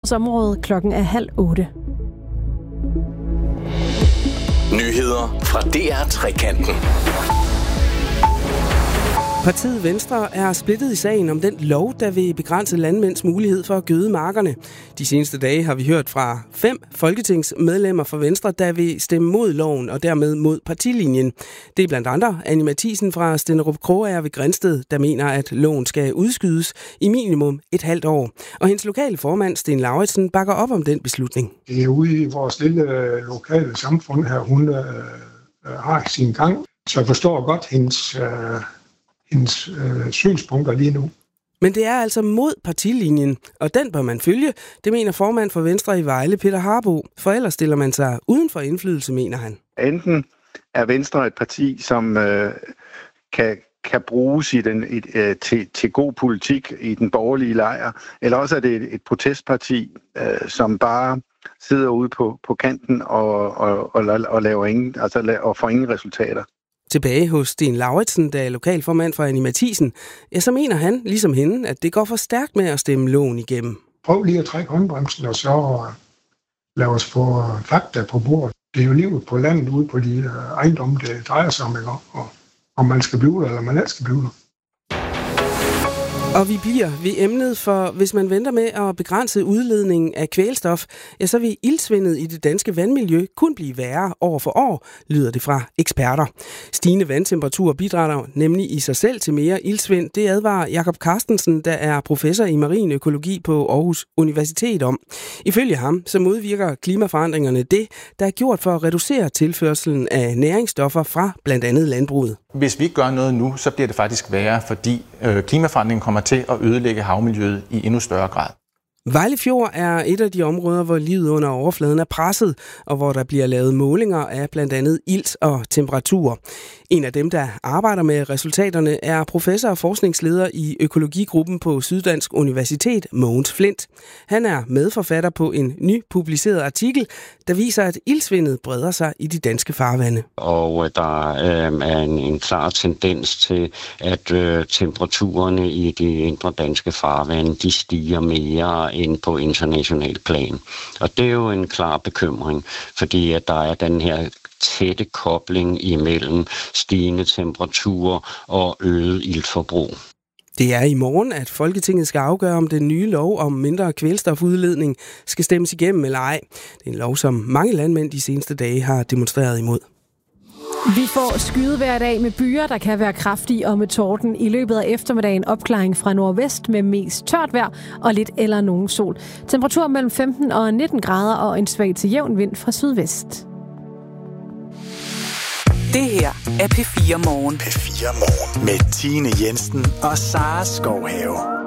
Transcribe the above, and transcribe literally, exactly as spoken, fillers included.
hovedstadsområdet. Klokken er halv otte. Nyheder fra D R Trekanten. Partiet Venstre er splittet i sagen om den lov, der vil begrænse landmænds mulighed for at gøde markerne. De seneste dage har vi hørt fra fem folketingsmedlemmer fra Venstre, der vil stemme mod loven og dermed mod partilinjen. Det er blandt andre Annie Matthiesen fra Stenderup Krogager ved Grindsted, der mener, at loven skal udskydes i minimum et halvt år. Og hendes lokale formand, Sten Lauritsen, bakker op om den beslutning. Det er ude i vores lille lokale samfund her, hun øh, har sin gang, så jeg forstår godt hendes... Øh hendes øh, synspunkter lige nu. Men det er altså mod partilinjen, og den bør man følge, det mener formand for Venstre i Vejle, Peter Harbo. For ellers stiller man sig uden for indflydelse, mener han. Enten er Venstre et parti, som øh, kan, kan bruges i den, et, øh, til, til god politik i den borgerlige lejr, eller også er det et, et protestparti, øh, som bare sidder ude på, på kanten og, og, og, og, laver ingen, altså, og får ingen resultater. Tilbage hos Sten Lauritsen, der er lokalformand for Annie Matthiesen, ja, så mener han, ligesom hende, at det går for stærkt med at stemme loven igennem. Prøv lige at trække håndbremsen, og så lad os få fakta på bordet. Det er jo livet på landet ude på de ejendomme, det drejer sig om, og om man skal blive der, eller man ikke skal blive der. Og vi bliver ved emnet, for hvis man venter med at begrænse udledningen af kvælstof, ja, så vil iltsvindet i det danske vandmiljø kun blive værre år for år, lyder det fra eksperter. Stigende vandtemperaturer bidrager nemlig i sig selv til mere iltsvind. Det advarer Jakob Carstensen, der er professor i marin økologi på Aarhus Universitet om. Ifølge ham, så modvirker klimaforandringerne det, der er gjort for at reducere tilførselen af næringsstoffer fra blandt andet landbruget. Hvis vi ikke gør noget nu, så bliver det faktisk værre, fordi øh, klimaforandringen kommer til at ødelægge havmiljøet i endnu større grad. Vejle Fjord er et af de områder, hvor livet under overfladen er presset, og hvor der bliver lavet målinger af blandt andet ilt og temperatur. En af dem, der arbejder med resultaterne, er professor og forskningsleder i økologigruppen på Syddansk Universitet, Mogens Flint. Han er medforfatter på en ny publiceret artikel, der viser, at iltsvindet breder sig i de danske farvande. Og der øh, er en, en klar tendens til, at øh, temperaturerne i de indre danske farvande, de stiger mere end på international plan. Og det er jo en klar bekymring, fordi at der er den her tætte kobling imellem stigende temperaturer og øget iltforbrug. Det er i morgen, at Folketinget skal afgøre, om den nye lov om mindre kvælstofudledning skal stemmes igennem eller ej. Det er en lov, som mange landmænd de seneste dage har demonstreret imod. Vi får skyde hver dag med byer, der kan være kraftige og med torden. I løbet af eftermiddagen opklaring fra nordvest med mest tørt vejr og lidt eller nogen sol. Temperatur mellem femten og nitten grader og en svag til jævn vind fra sydvest. Det her er P fire Morgen. P fire Morgen med Tine Jensen og Sara Skovhave.